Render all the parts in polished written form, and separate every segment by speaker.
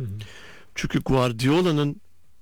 Speaker 1: Hı hı.
Speaker 2: Çünkü Guardiola'nın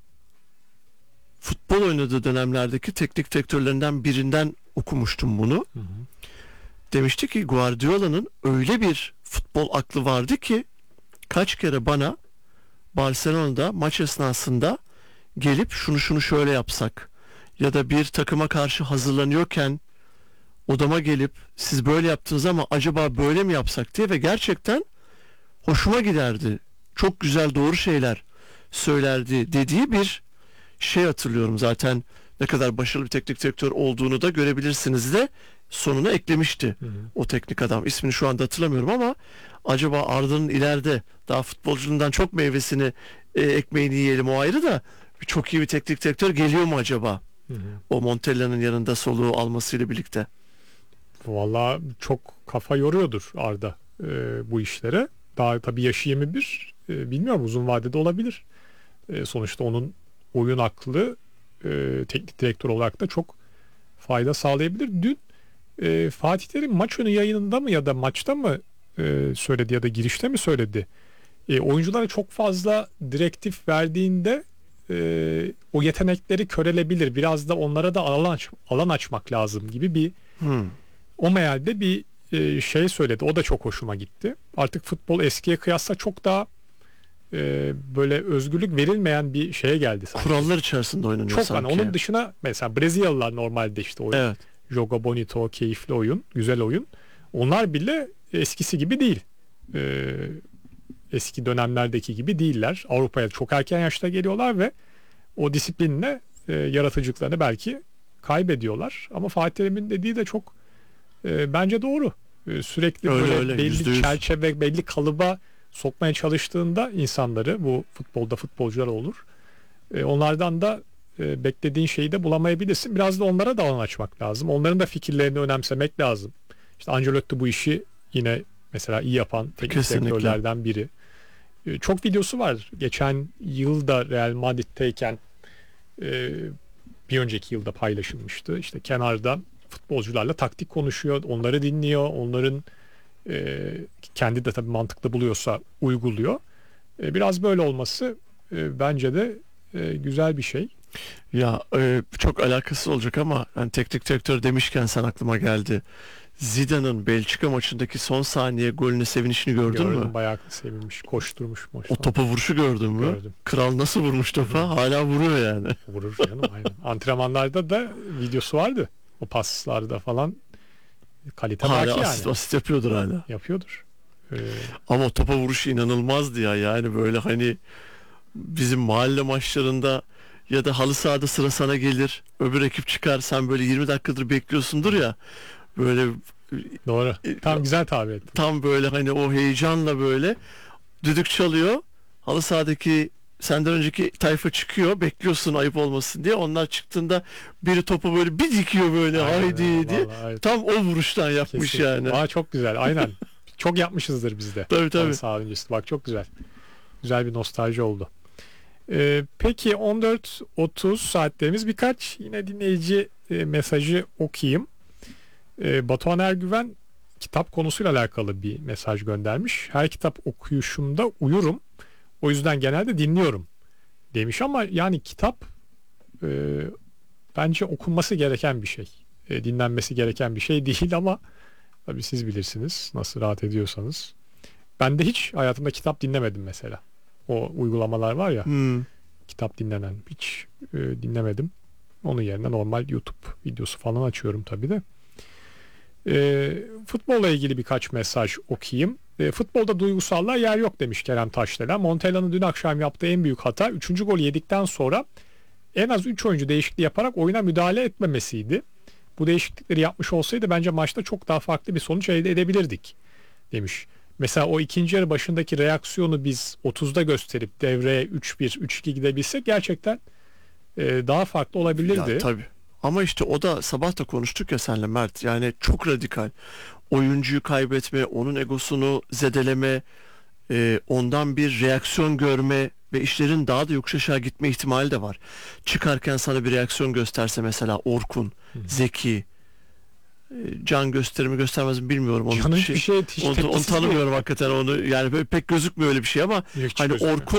Speaker 2: futbol oynadığı dönemlerdeki teknik direktörlerinden birinden okumuştum bunu.
Speaker 1: Hı hı.
Speaker 2: Demişti ki Guardiola'nın öyle bir futbol aklı vardı ki kaç kere bana Barcelona'da maç esnasında gelip şunu şöyle yapsak ya da bir takıma karşı hazırlanıyorken odama gelip siz böyle yaptınız ama acaba böyle mi yapsak diye ve gerçekten hoşuma giderdi. Çok güzel doğru şeyler söylerdi dediği bir şey hatırlıyorum. Zaten ne kadar başarılı bir teknik direktör olduğunu da görebilirsiniz de sonuna eklemişti
Speaker 1: Hı hı.
Speaker 2: o teknik adam. İsmini şu anda hatırlamıyorum ama acaba Arda'nın ileride daha futbolculuğundan çok meyvesini ekmeğini yiyelim o ayrı da çok iyi bir teknik direktör geliyor mu acaba?
Speaker 1: Hı hı.
Speaker 2: O Montella'nın yanında soluğu almasıyla birlikte.
Speaker 1: Vallahi çok kafa yoruyordur Arda bu işlere. Daha tabii yaşı 21. Bilmiyorum, uzun vadede olabilir. Sonuçta onun oyun aklı teknik direktör olarak da çok fayda sağlayabilir. Dün Fatih Terim maç önü yayınında mı ya da maçta mı söyledi ya da girişte mi söyledi? Oyunculara çok fazla direktif verdiğinde o yetenekleri körelebilir. Biraz da onlara da alan açmak lazım gibi bir o mealde bir şey söyledi. O da çok hoşuma gitti. Artık futbol eskiye kıyasla çok daha böyle özgürlük verilmeyen bir şeye geldi sanki.
Speaker 2: Kurallar içerisinde oynanıyor
Speaker 1: Çok
Speaker 2: sanki.
Speaker 1: onun dışına mesela Brezilyalılar normalde işte oyun.
Speaker 2: Evet.
Speaker 1: Jogo bonito, keyifli oyun, güzel oyun. Onlar bile eskisi gibi değil. Eski dönemlerdeki gibi değiller. Avrupa'ya çok erken yaşta geliyorlar ve o disiplinle yaratıcılıklarını belki kaybediyorlar. Ama Fatih Terim'in dediği de çok bence doğru. Sürekli
Speaker 2: Öyle,
Speaker 1: böyle
Speaker 2: öyle,
Speaker 1: belli
Speaker 2: %100.
Speaker 1: çerçeve, belli kalıba sokmaya çalıştığında insanları, bu futbolda futbolcular olur. Onlardan da beklediğin şeyi de bulamayabilirsin. Biraz da onlara da alan açmak lazım. Onların da fikirlerini önemsemek lazım. İşte Ancelotti bu işi yine mesela iyi yapan teknik direktörlerden biri. Çok videosu var. Geçen yılda Real Madrid'teyken bir önceki yılda paylaşılmıştı. İşte kenarda futbolcularla taktik konuşuyor, onları dinliyor, onların kendi de tabii mantıklı buluyorsa uyguluyor. Biraz böyle olması bence de güzel bir şey.
Speaker 2: Ya çok alakası olacak ama yani teknik direktör demişken sen aklıma geldi. Zidane'ın Belçika maçındaki son saniye golüne sevinişini gördün mü?
Speaker 1: Gördüm, bayağı sevinmiş, koşturmuş.
Speaker 2: O topa vuruşu gördün mü?
Speaker 1: Gördüm.
Speaker 2: Kral nasıl vurmuş topa? Hala vuruyor yani.
Speaker 1: Vurur canım, aynen. Antrenmanlarda da videosu vardı. O paslarda falan kalite
Speaker 2: Hala
Speaker 1: baki
Speaker 2: asist yapıyordur hala.
Speaker 1: Yapıyordur.
Speaker 2: Ama o topa vuruşu inanılmazdı ya. Yani böyle hani bizim mahalle maçlarında ya da halı sahada sıra sana gelir. Öbür ekip çıkar. Sen böyle 20 dakikadır bekliyorsundur ya. Böyle
Speaker 1: Doğru. Tam güzel tabir ettin.
Speaker 2: tam böyle hani o heyecanla böyle düdük çalıyor. Halı sahadaki senden önceki tayfa çıkıyor. Bekliyorsun ayıp olmasın diye. Onlar çıktığında biri topu böyle bir dikiyor böyle
Speaker 1: Aynen,
Speaker 2: haydi diye.
Speaker 1: vallahi,
Speaker 2: Tam o vuruştan yapmış
Speaker 1: kesinlikle.
Speaker 2: yani.
Speaker 1: Aa, çok güzel. Aynen. Çok yapmışızdır biz de.
Speaker 2: Tabii.
Speaker 1: Sağ öncesi. Bak, çok güzel. Güzel bir nostalji oldu. Peki 14.30 saatlerimiz, birkaç yine dinleyici mesajı okuyayım. Batuhan Ergüven kitap konusuyla alakalı bir mesaj göndermiş. Her kitap okuyuşumda uyurum. O yüzden genelde dinliyorum demiş ama yani kitap bence okunması gereken bir şey. Dinlenmesi gereken bir şey değil ama tabii siz bilirsiniz nasıl rahat ediyorsanız. Ben de hiç hayatımda kitap dinlemedim mesela. O uygulamalar var ya, kitap dinlenen, hiç dinlemedim. Onun yerine normal YouTube videosu falan açıyorum tabii de. Futbolla ilgili birkaç mesaj okuyayım. Futbolda duygusallığa yer yok demiş Kerem Taşdelen. Montella'nın dün akşam yaptığı en büyük hata 3. golü yedikten sonra en az 3 oyuncu değişikliği yaparak oyuna müdahale etmemesiydi. Bu değişiklikleri yapmış olsaydı bence maçta çok daha farklı bir sonuç elde edebilirdik demiş. Mesela o ikinci yarı başındaki reaksiyonu biz 30'da gösterip devreye 3-1, 3-2 gidebilsek gerçekten daha farklı olabilirdi.
Speaker 2: Ya, tabii. Ama işte o da sabah da konuştuk ya senle Mert. Yani çok radikal. Oyuncuyu kaybetme, onun egosunu zedeleme, ondan bir reaksiyon görme ve işlerin daha da yokuş aşağı gitme ihtimali de var. Çıkarken sana bir reaksiyon gösterse mesela Orkun, Zeki, Can gösterir mi göstermez mi bilmiyorum. Onu,
Speaker 1: Can'ın hiçbir şey
Speaker 2: onu tanımıyorum hakikaten onu. Yani böyle pek gözükmüyor öyle bir şey ama
Speaker 1: Hiç
Speaker 2: hani
Speaker 1: gözükmüyor.
Speaker 2: Orkun